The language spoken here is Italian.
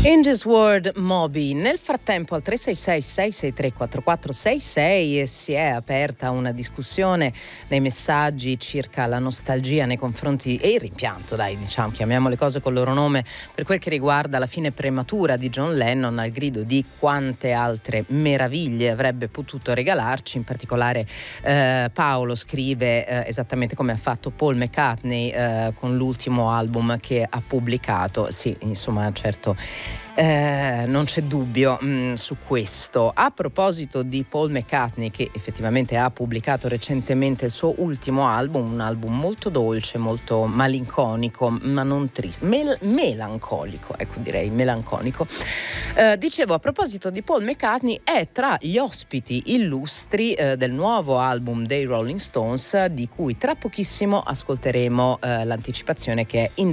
In This World Moby. Nel frattempo al 366-663-4466 si è aperta una discussione nei messaggi circa la nostalgia nei confronti e il rimpianto, diciamo, chiamiamo le cose col loro nome, per quel che riguarda la fine prematura di John Lennon, al grido di quante altre meraviglie avrebbe potuto regalarci. In particolare Paolo scrive esattamente come ha fatto Paul McCartney con l'ultimo album che ha pubblicato. Sì, insomma, certo, non c'è dubbio su questo. A proposito di Paul McCartney, che effettivamente ha pubblicato recentemente il suo ultimo album, un album molto dolce, molto malinconico, ma non triste, melancolico, ecco, direi melanconico. Dicevo, a proposito di Paul McCartney, è tra gli ospiti illustri del nuovo album dei Rolling Stones, di cui tra pochissimo ascolteremo l'anticipazione, che è In